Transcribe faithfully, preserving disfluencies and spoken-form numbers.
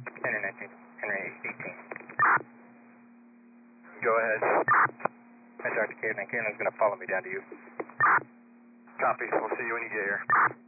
Henry nineteen, Henry eighteen. Go ahead. I talked to Caitlin. Caitlin's going to follow me down to you. Copy. We'll see you when you get here.